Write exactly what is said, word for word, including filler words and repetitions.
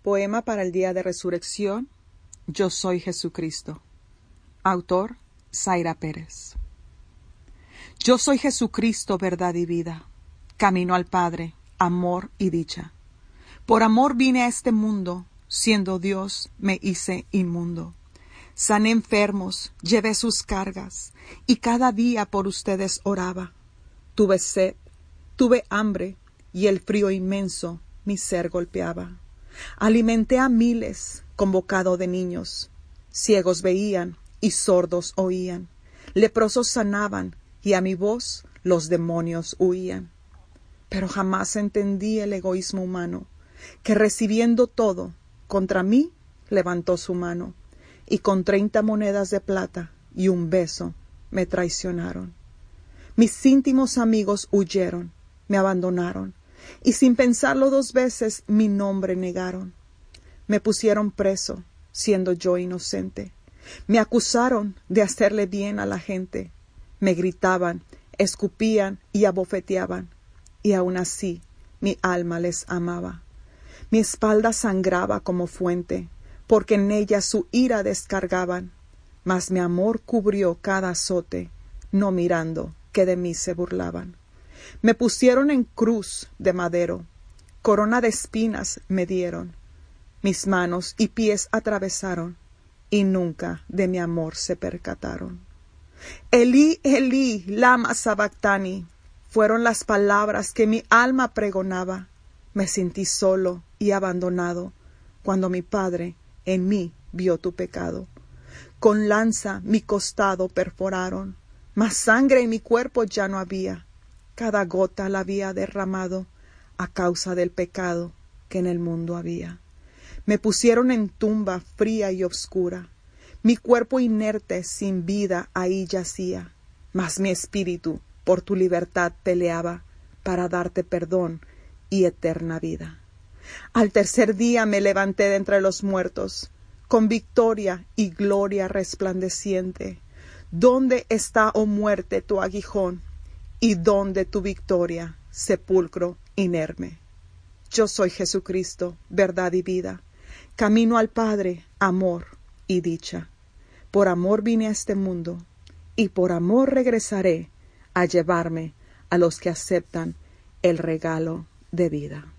Poema para el Día de Resurrección. Yo soy Jesucristo. Autor, Zaira Pérez. Yo soy Jesucristo, verdad y vida, camino al Padre, amor y dicha. Por amor vine a este mundo, siendo Dios me hice inmundo. Sané enfermos, llevé sus cargas, y cada día por ustedes oraba. Tuve sed, tuve hambre, y el frío inmenso mi ser golpeaba. Alimenté a miles, convocado de niños. Ciegos veían y sordos oían. Leprosos sanaban, y a mi voz los demonios huían. Pero jamás entendí el egoísmo humano, que recibiendo todo, contra mí levantó su mano, y con treinta monedas de plata y un beso me traicionaron. Mis íntimos amigos huyeron, me abandonaron, y sin pensarlo dos veces mi nombre negaron. Me pusieron preso, siendo yo inocente. Me acusaron de hacerle bien a la gente. Me gritaban, escupían y abofeteaban, y aun así mi alma les amaba. Mi espalda sangraba como fuente, porque en ella su ira descargaban, mas mi amor cubrió cada azote, no mirando que de mí se burlaban. Me pusieron en cruz de madero, corona de espinas me dieron, mis manos y pies atravesaron, y nunca de mi amor se percataron. Elí, Elí, lama sabactani, fueron las palabras que mi alma pregonaba. Me sentí solo y abandonado, cuando mi Padre en mí vio tu pecado. Con lanza mi costado perforaron, mas sangre en mi cuerpo ya no había. Cada gota la había derramado a causa del pecado que en el mundo había. Me pusieron en tumba fría y obscura. Mi cuerpo inerte sin vida ahí yacía, mas mi espíritu por tu libertad peleaba para darte perdón y eterna vida. Al tercer día me levanté de entre los muertos, con victoria y gloria resplandeciente. ¿Dónde está, oh muerte, tu aguijón? ¿Y dónde tu victoria, sepulcro inerme? Yo soy Jesucristo, verdad y vida, camino al Padre, amor y dicha. Por amor vine a este mundo, y por amor regresaré a llevarme a los que aceptan el regalo de vida.